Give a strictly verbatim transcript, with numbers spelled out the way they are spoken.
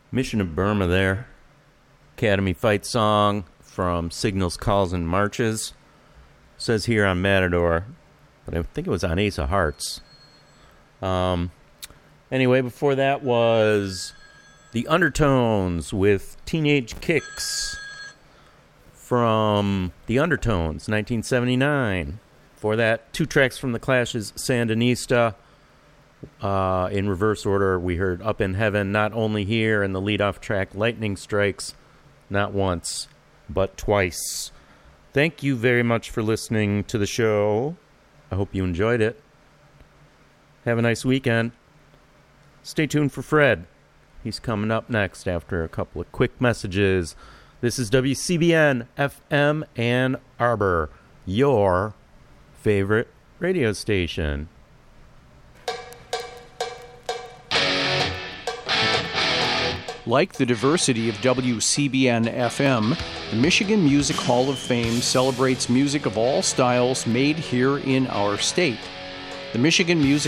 Mission of Burma there. Academy fight song from Signals, Calls, and Marches. Says here on Matador, but I think it was on Ace of Hearts. Um, anyway, before that was The Undertones with Teenage Kicks from The Undertones, nineteen seventy-nine. Before that, two tracks from The Clash's Sandinista. Uh, in reverse order, we heard Up in Heaven, Not Only Here, and the lead-off track, Lightning Strikes, not once, but twice. Thank you very much for listening to the show. I hope you enjoyed it. Have a nice weekend. Stay tuned for Fred. He's coming up next after a couple of quick messages. This is W C B N F M Ann Arbor, your favorite radio station. Like the diversity of W C B N F M, the Michigan Music Hall of Fame celebrates music of all styles made here in our state. The Michigan Music